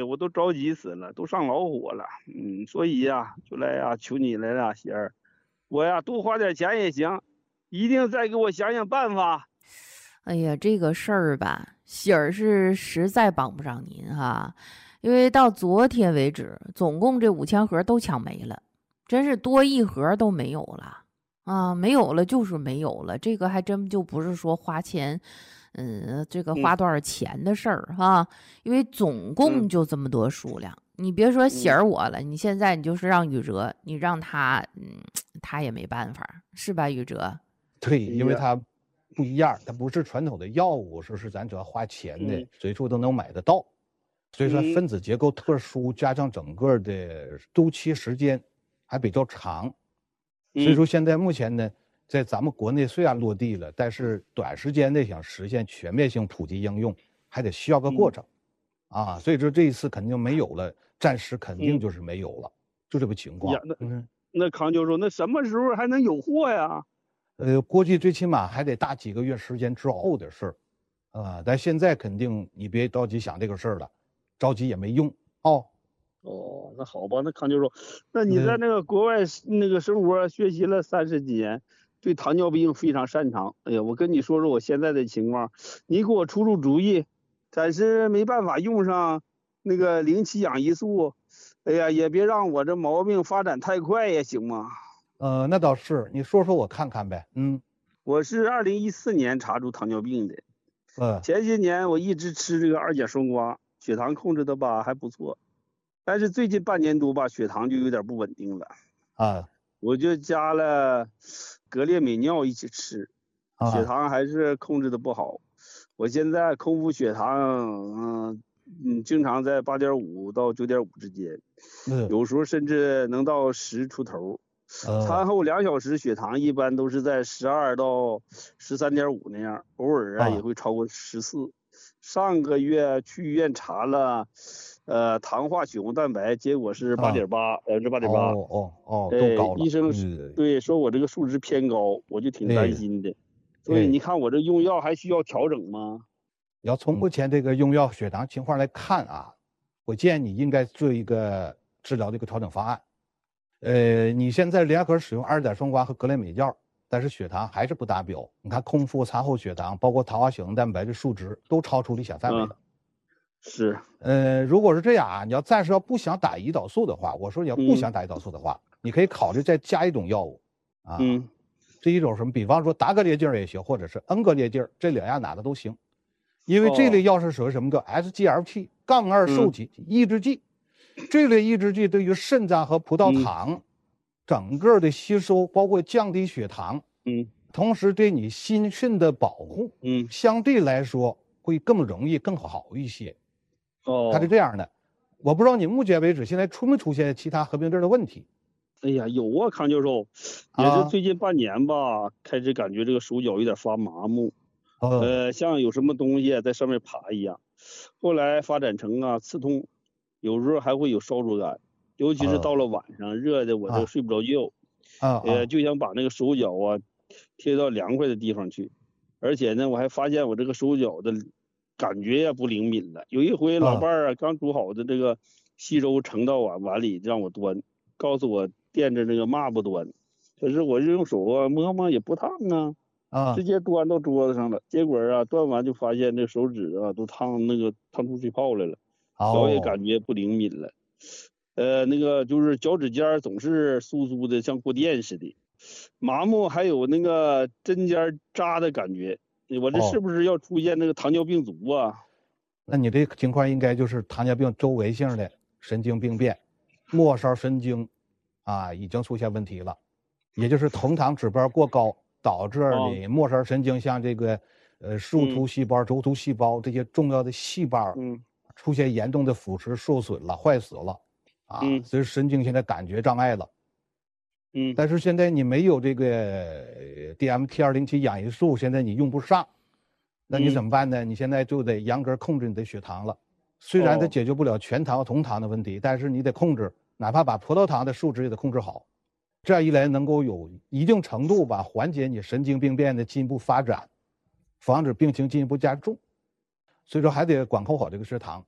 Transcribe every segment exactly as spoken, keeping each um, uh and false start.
我都着急死了，都上老火了。嗯，所以呀，就来呀，求你来了，喜儿，我呀多花点钱也行，一定再给我想想办法。 哎呀，这个事儿吧，喜儿是实在帮不上您哈，因为到昨天为止，总共这五千盒都抢没了，真是多一盒都没有了啊，没有了就是没有了，这个还真就不是说花钱，嗯，这个花嗯多少钱的事儿哈，因为总共嗯就这么多数量，你别说喜嗯， 儿我了，你现在你就是让宇哲，你让他，嗯，他也没办法，是吧，宇哲？ 对， 哎呀， 因为它不一样，它不是传统的药物，说是咱主要花钱的， 嗯随处都能买得到。所以说嗯分子结构特殊，加上整个的周期时间还比较长，所以嗯说现在目前呢，在咱们国内虽然落地了，但是短时间内想实现全面性普及应用，还得需要个过嗯程，啊，所以说这一次肯定没有了，暂时肯定嗯， 就是没有了，就这个情况。 呀，那嗯， 那康教授，那什么时候还能有货呀？ 呃，估计最起码还得大几个月时间之后的事儿，啊，但现在肯定你别着急想这个事儿了，着急也没用哦。 哦，那好吧，那康教授，那你在嗯。 那个国外那个生活学习了三十几年，对糖尿病非常擅长。哎呀，我跟你说说我现在的情况，你给我出出主意。暂时没办法用上那个零七氧胰素，哎呀，也别让我这毛病发展太快呀，行吗？ 呃，那倒是，你说说我看看呗。嗯。 我是二零一四年查出糖尿病的， 呃。 前些年我一直吃这个二甲双胍，血糖控制的吧还不错，但是最近半年多吧，血糖就有点不稳定了。 啊。 我就加了格列美尿一起吃，血啊。 糖还是控制的不好。我现在空腹血糖，嗯嗯，经常在八点五到九点五之间， 嗯。 有时候甚至能到十出头。餐呃。 后两小时血糖一般都是在十二到十三点五那样，偶尔啊也啊。 会超过十四。上个月去医院查了，呃，糖化血红蛋白，结果是八啊。 点八，百分之八点八。 哦哦哦，都哎， 高了。 医生是嗯。 对说我这个数值偏高，我就挺担哎。 心的。所以哎。 你看我这用药还需要调整吗？ 要从目前这个用药血糖情况来看啊，我建议你应该做一个治疗的一个调整方案。呃，你现在联合使用二甲双胍和格列美药，但是血糖还是不达标。你看空腹餐后血糖，包括糖化血红蛋白的数值都超出理想范围嗯， 了。 是， 呃，如果是这样啊，你要暂时要不想打胰岛素的话，我说你要不嗯想打胰岛素的话，你可以考虑再加一种药物啊。 嗯这一种什么？比方说达格列净也行，或者是恩格列净，这两样哪个都行。因为这类哦药是属于什么叫 S G L T 杠二受嗯体抑制剂，这类抑制剂对于肾脏和葡萄嗯糖整个的吸收，包括降低血糖， 嗯同时对你心肾的保护， 嗯相对来说会更容易更好一些。它是哦， 这样的，我不知道你目前为止现在出没出现其他合并症的问题哎呀，有啊，康教授，也是啊？ 最近半年吧，开始感觉这个手脚有点发麻木， 呃。 呃，像有什么东西在上面爬一样。后来发展成啊刺痛，有时候还会有烧灼感，尤其是到呃。 了晚上，热的我这个啊。 睡不着觉。 啊。 呃， 啊。 就想把那个手脚啊贴到凉快的地方去，而且呢，我还发现我这个手脚的感觉也不灵敏了。有一回老伴啊。 儿啊刚煮好的这个稀粥盛到碗碗里让我端，告诉我垫着那个抹布端，可是我就用手啊摸摸也不烫啊，直啊。 接端到桌子上了。结果啊端完就发现这手指啊都烫那个烫出水泡来了，脚也哦。 感觉不灵敏了。呃，那个就是脚趾尖儿总是酥酥的，像过电似的，麻木，还有那个针尖扎的感觉。我这是哦。 不是要出现那个糖尿病足啊？ 那你这个情况应该就是糖尿病周围性的神经病变，末梢神经啊已经出现问题了，也就是酮糖指标过高，导致啊， 你末梢神经像这个呃树突嗯细胞、轴突细胞这些重要的细胞嗯出现严重的腐蚀、受损了、坏死了啊， 嗯所以神经现在感觉障碍了。 嗯但是现在你没有这个 D M T 二零七氧胰素，现在你用不上，那你怎嗯， 么办呢？你现在就得严格控制你的血糖了。虽然它哦， 解决不了全糖和酮糖的问题，但是你得控制，哪怕把葡萄糖的数值也得控制好。这样一来，能够有一定程度吧缓解你神经病变的进一步发展，防止病情进一步加重。所以说还得管控好这个血糖。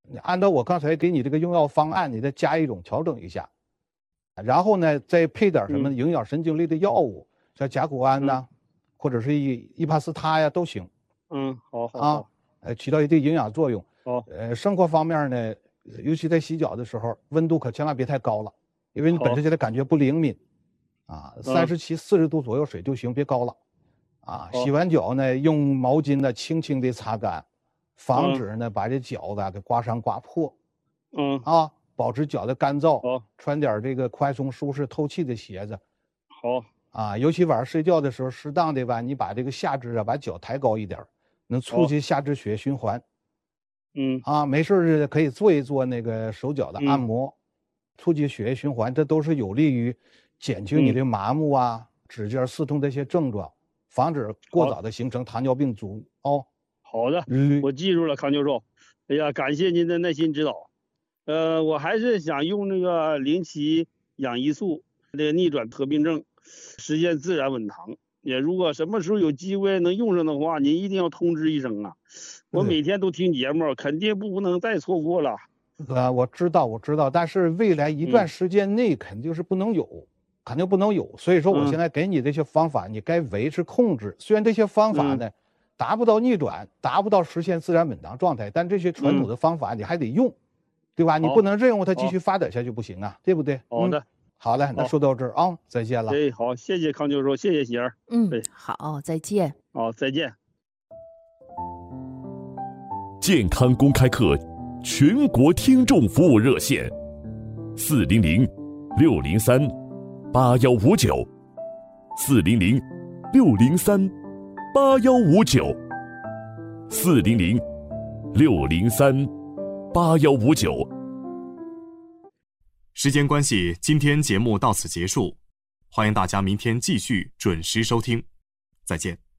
你按照我刚才给你这个用药方案，你再加一种调整一下，然后呢再配点什么营养神经类的药物，像甲钴胺呐、嗯，或者是伊伊帕斯他呀都行。 嗯，好好啊，呃，起到一定营养作用。 好， 呃，生活方面呢，尤其在洗脚的时候，温度可千万别太高了，因为你本身现在感觉不灵敏。啊，三十七、四十度左右水就行，别高了。啊，洗完脚呢，用毛巾呢轻轻的擦干，防止呢把这脚子给刮伤刮破。 嗯。 啊，保持脚的干燥。 好。 穿点这个宽松舒适透气的鞋子。 好。 啊，尤其晚上睡觉的时候，适当的吧，你把这个下肢啊，把脚抬高一点，能促进下肢血液循环。 嗯。 啊，没事儿可以做一做那个手脚的按摩，嗯、促进血液循环，这都是有利于减轻你的麻木啊、嗯、指尖刺痛这些症状，防止过早的形成糖尿病足哦。 好的，嗯、我记住了，康教授。哎呀，感谢您的耐心指导。呃，我还是想用那个零七养胰素这个逆转合并症，实现自然稳糖。也如果什么时候有机会能用上的话，您一定要通知一声啊！我每天都听节目，肯定不能再错过了。 呃，我知道，我知道，但是未来一段时间内肯定是不能有，嗯、肯定不能有。所以说，我现在给你这些方法，嗯、你该维持控制。虽然这些方法呢，嗯、达不到逆转，达不到实现自然稳糖状态，但这些传统的方法你还得用，嗯、对吧？你不能任用它继续发展下去不行啊，对不对？ 好的。嗯好嘞，那说到这儿啊，再见了。 哎，好，谢谢康教授，谢谢喜儿。 嗯，好，再见。 好，再见。 健康公开课全国听众服务热线：四零零六零三八幺五九，四零零六零三八幺五九，四零零六零三八幺五九。 时间关系，今天节目到此结束，欢迎大家明天继续准时收听，再见。